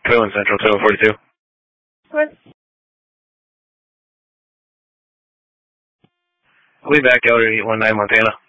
Cleveland Central, 742. What? We'll be back out at 819 Montana.